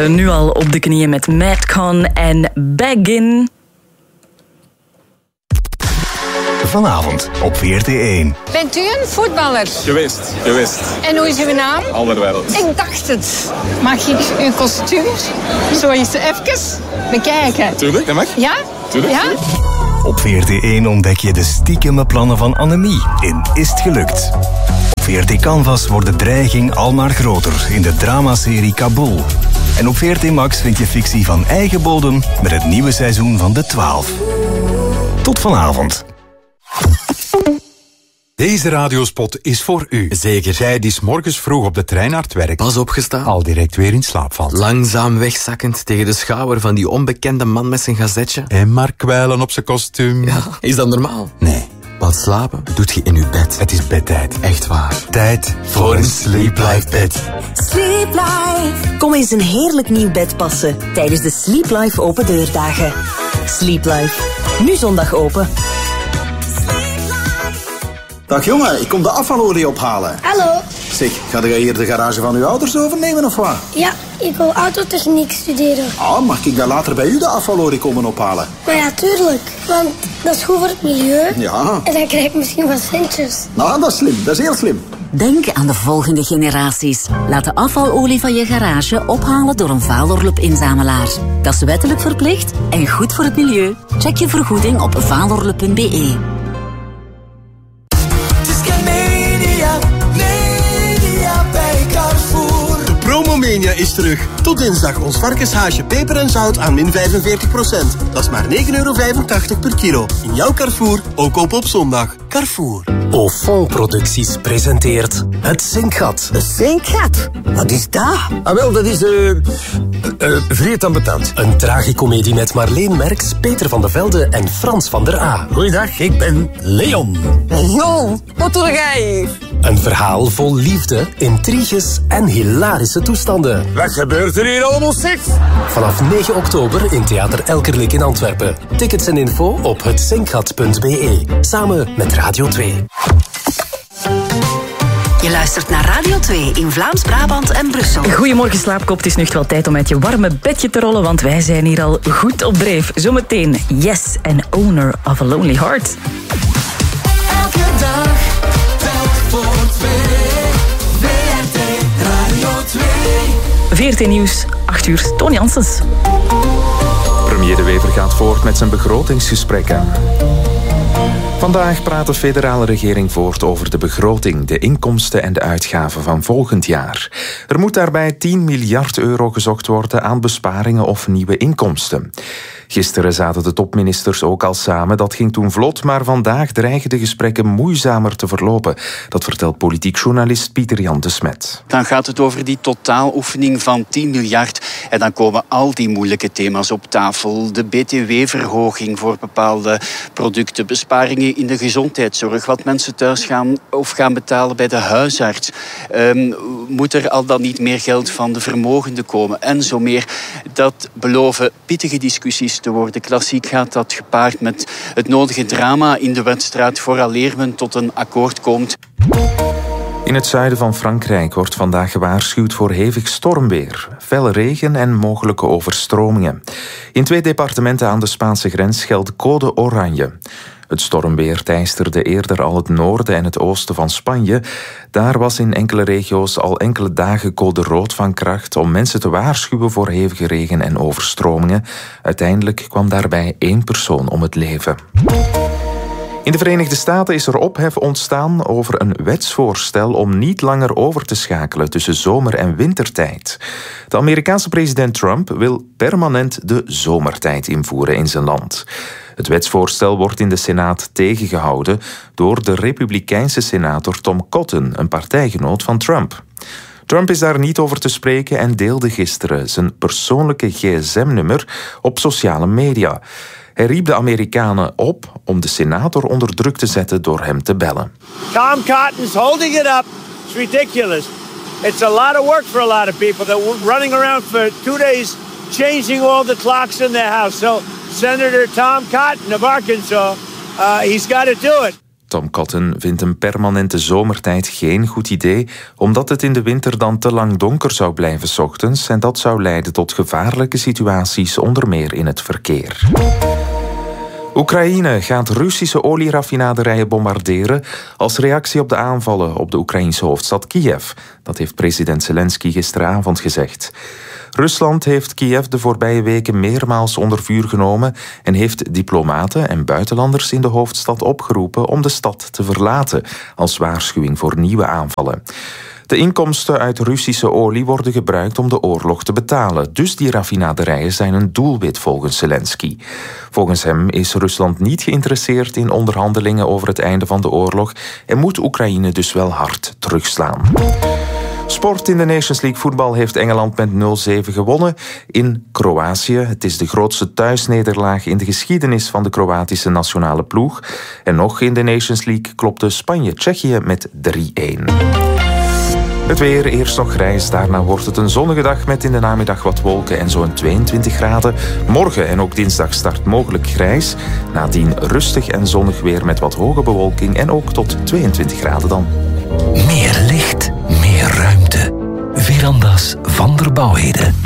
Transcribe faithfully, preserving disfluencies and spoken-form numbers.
Ze nu al op de knieën met Madcon en Baggin. Vanavond op V R T één. Bent u een voetballer? Geweest, geweest. En hoe is uw naam? Alderweireld. Ik dacht het. Mag ik uw kostuum zo eens even bekijken? Tuurlijk, dat mag. Ja? Tuurlijk. Ja? Tuurlijk. Op V R T één ontdek je de stiekeme plannen van Annemie in Is het gelukt? Op V R T Canvas wordt de dreiging al maar groter in de dramaserie Kabul. En op V R T Max vind je fictie van eigen bodem met het nieuwe seizoen van De twaalf. Tot vanavond. Deze radiospot is voor u. Zeker jij die 's morgens vroeg op de trein naar het werk pas opgestaan, al direct weer in slaap valt. Langzaam wegzakkend tegen de schouder van die onbekende man met zijn gazetje. En maar kwijlen op zijn kostuum. Ja, is dat normaal? Nee. Want slapen doet je in je bed. Het is bedtijd. Echt waar. Tijd voor een Sleep Life bed. Sleep Life. Kom eens een heerlijk nieuw bed passen tijdens de Sleep Life open deurdagen. Sleep Life. Nu zondag open. Dag jongen, ik kom de afvalolie ophalen. Hallo. Zeg, ga jij hier de garage van uw ouders overnemen of wat? Ja, ik wil autotechniek studeren. Ah, mag ik dan later bij u de afvalolie komen ophalen? Maar ja, tuurlijk. Want dat is goed voor het milieu. Ja. En dan krijg ik misschien wat centjes. Nou, dat is slim. Dat is heel slim. Denk aan de volgende generaties. Laat de afvalolie van je garage ophalen door een Valorlup-inzamelaar. Dat is wettelijk verplicht en goed voor het milieu. Check je vergoeding op valorlup punt b e. Promomania is terug. Tot dinsdag ons varkenshaasje peper en zout aan min vijfenveertig procent. Dat is maar negen euro vijfentachtig per kilo. In jouw Carrefour, ook open op zondag. Carrefour. Ofon Producties presenteert Het Zinkgat. Het Zinkgat? Wat is dat? Ah, wel, dat is... eh... Uh, uh, vreed ambetant. Een tragicomedie met Marleen Merks, Peter van de Velde en Frans van der A. Goeiedag, ik ben Leon. Leon, wat doe jij hier? Een verhaal vol liefde, intriges en hilarische toestanden. Wat gebeurt er hier allemaal, zeg? Vanaf negen oktober in Theater Elkerlijk in Antwerpen. Tickets en info op het zinkgat punt b e. Samen met Radio twee. Je luistert naar Radio twee in Vlaams-Brabant en Brussel. Goedemorgen slaapkop, het is nu echt wel tijd om uit je warme bedje te rollen, want wij zijn hier al goed op dreef. Zometeen Yes en Owner of a Lonely Heart. Elke dag, telk voor twee, V R T Radio twee. V R T Nieuws, acht uur, Toon Janssens. Premier De Wever gaat voort met zijn begrotingsgesprekken. Vandaag praat de federale regering voort over de begroting, de inkomsten en de uitgaven van volgend jaar. Er moet daarbij tien miljard euro gezocht worden aan besparingen of nieuwe inkomsten. Gisteren zaten de topministers ook al samen. Dat ging toen vlot, maar vandaag dreigen de gesprekken moeizamer te verlopen. Dat vertelt politiek journalist Pieter-Jan de Smet. Dan gaat het over die totaaloefening van tien miljard. En dan komen al die moeilijke thema's op tafel. De B T W-verhoging voor bepaalde producten, besparingen in de gezondheidszorg, wat mensen thuis gaan of gaan betalen bij de huisarts. Um, moet er al dan niet meer geld van de vermogenden komen en zo meer. Dat beloven pittige discussies te worden. Klassiek gaat dat gepaard met het nodige drama in de wedstrijd vooraleer men tot een akkoord komt. In het zuiden van Frankrijk wordt vandaag gewaarschuwd voor hevig stormweer, felle regen en mogelijke overstromingen. In twee departementen aan de Spaanse grens geldt code oranje. Het stormweer teisterde eerder al het noorden en het oosten van Spanje. Daar was in enkele regio's al enkele dagen code rood van kracht om mensen te waarschuwen voor hevige regen en overstromingen. Uiteindelijk kwam daarbij één persoon om het leven. In de Verenigde Staten is er ophef ontstaan over een wetsvoorstel om niet langer over te schakelen tussen zomer- en wintertijd. De Amerikaanse president Trump wil permanent de zomertijd invoeren in zijn land. Het wetsvoorstel wordt in de Senaat tegengehouden door de Republikeinse senator Tom Cotton, een partijgenoot van Trump. Trump is daar niet over te spreken en deelde gisteren zijn persoonlijke gsm-nummer op sociale media. Hij riep de Amerikanen op om de senator onder druk te zetten door hem te bellen. Tom Cotton's holding it up. It's ridiculous. It's a lot of work for a lot of people that were running around for two days changing all the clocks in their house. So Senator Tom Cotton of Arkansas, uh, he's got to do it. Tom Cotton vindt een permanente zomertijd geen goed idee, omdat het in de winter dan te lang donker zou blijven 's ochtends en dat zou leiden tot gevaarlijke situaties, onder meer in het verkeer. Oekraïne gaat Russische olieraffinaderijen bombarderen als reactie op de aanvallen op de Oekraïnse hoofdstad Kiev. Dat heeft president Zelensky gisteravond gezegd. Rusland heeft Kiev de voorbije weken meermaals onder vuur genomen en heeft diplomaten en buitenlanders in de hoofdstad opgeroepen om de stad te verlaten als waarschuwing voor nieuwe aanvallen. De inkomsten uit Russische olie worden gebruikt om de oorlog te betalen. Dus die raffinaderijen zijn een doelwit volgens Zelensky. Volgens hem is Rusland niet geïnteresseerd in onderhandelingen over het einde van de oorlog en moet Oekraïne dus wel hard terugslaan. Sport in de Nations League voetbal heeft Engeland met nul zeven gewonnen in Kroatië. Het is de grootste thuisnederlaag in de geschiedenis van de Kroatische nationale ploeg. En nog in de Nations League klopte Spanje Tsjechië met drie-een. Het weer, eerst nog grijs, daarna wordt het een zonnige dag met in de namiddag wat wolken en zo'n tweeëntwintig graden. Morgen en ook dinsdag start mogelijk grijs. Nadien rustig en zonnig weer met wat hoge bewolking en ook tot tweeëntwintig graden dan. Meer licht, meer ruimte. Veranda's van der Bouwheden.